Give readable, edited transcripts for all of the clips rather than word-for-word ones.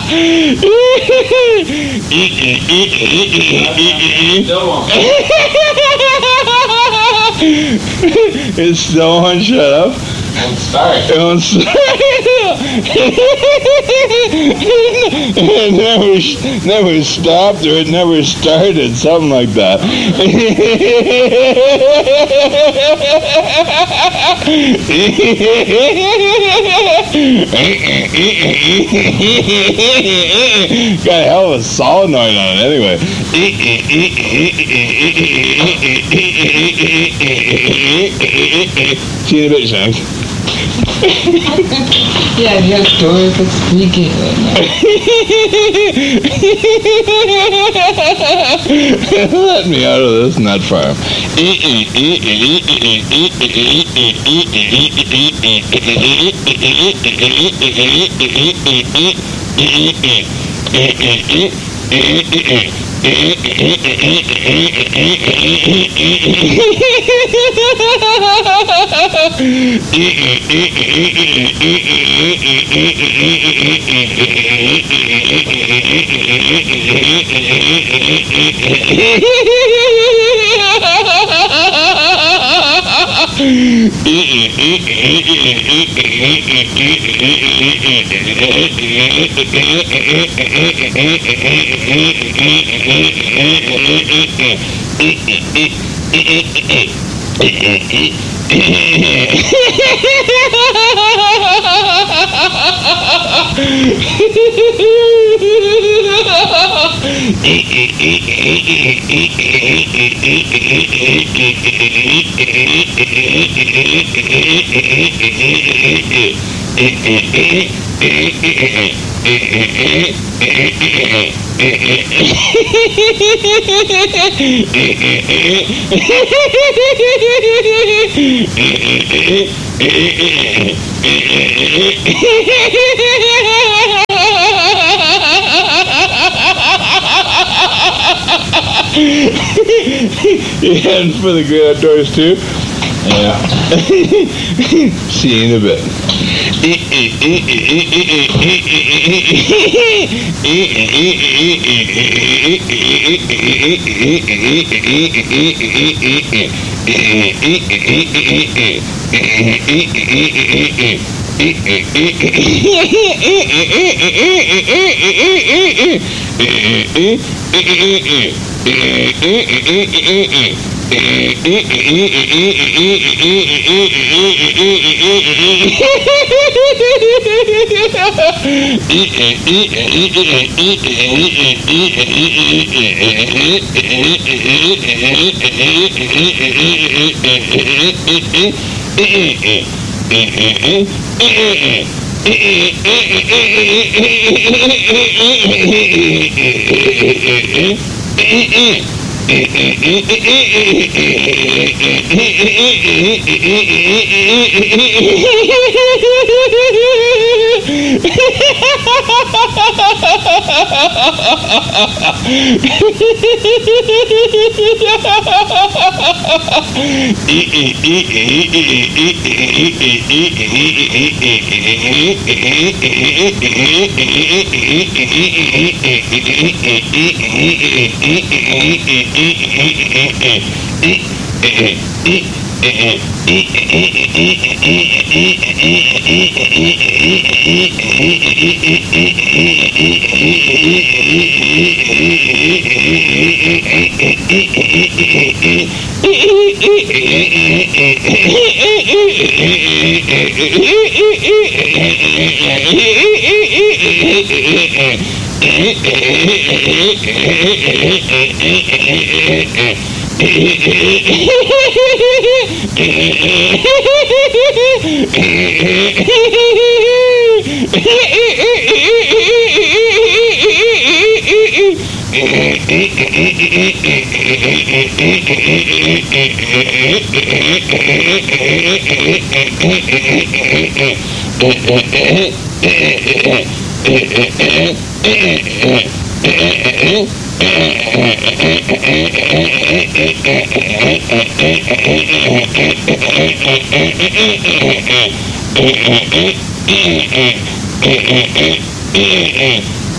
It still won't shut up. Won't start. It won't start. It never stopped, or it never started, something like that. Got a hell of a solenoid on it anyway. See you in a bit, Shanks. Yeah, your doors are squeaking right now. Let me out of this nut farm. You heading for the great outdoors too? Yeah. See you in a bit.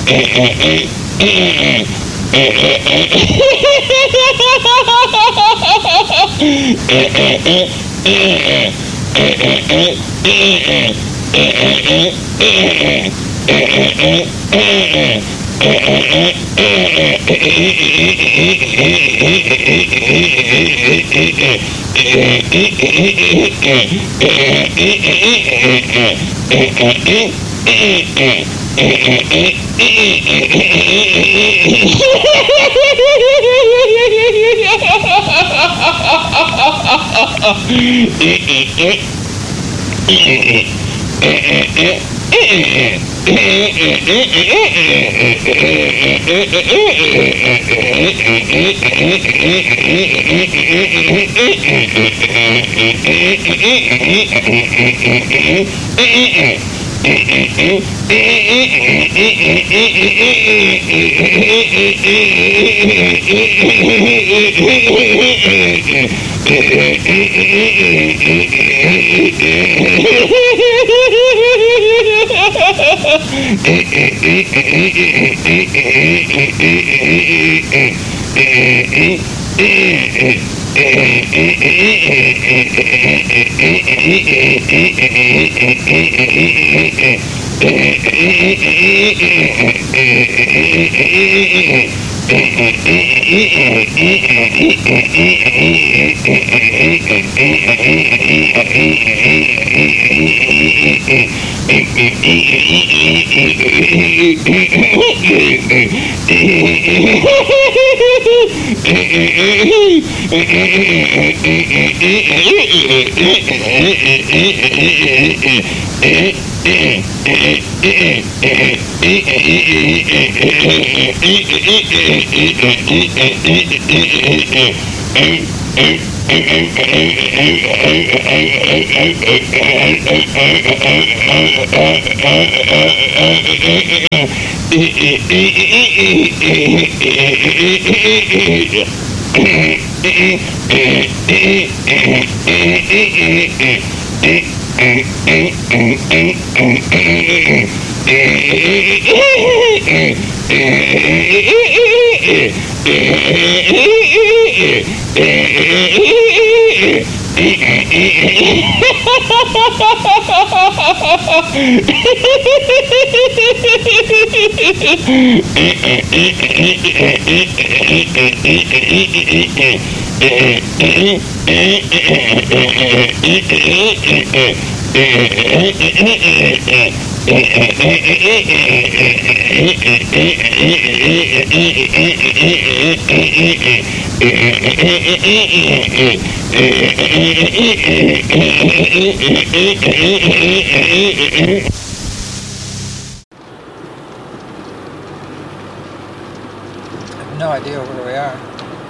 No idea where we are.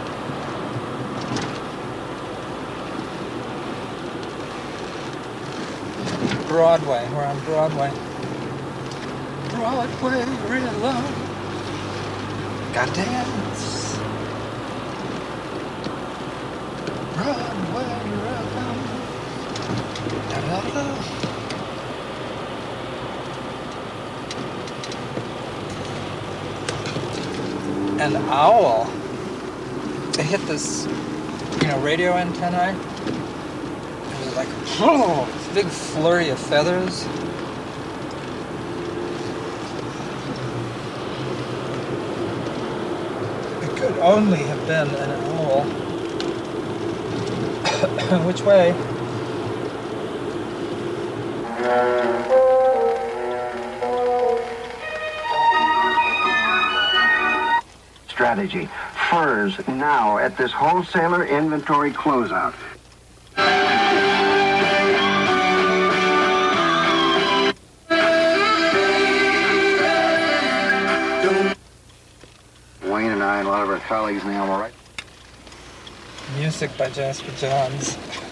Broadway. We're on Broadway. Broadway, real love. Gotta dance. Broadway, real love. Da-da-da. An owl. They hit this, radio antennae. It was like, this big flurry of feathers. It could only have been an owl. Which way? Strategy. Furs now at this wholesaler inventory closeout. Wayne and I and a lot of our colleagues in the Alamo right. Music by Jasper Johns.